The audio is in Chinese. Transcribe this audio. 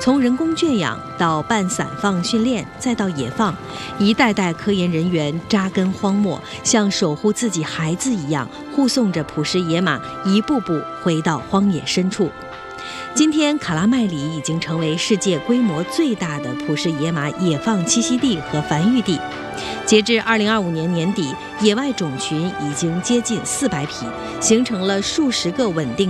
从人工圈养到半散放训练，再到野放，一代代科研人员扎根荒漠，像守护自己孩子一样，护送着普什野马一步步回到荒野深处。今天，卡拉麦里已经成为世界规模最大的普什野马野放栖息地和繁育地。截至2025年年底，野外种群已经接近400匹，形成了数十个稳定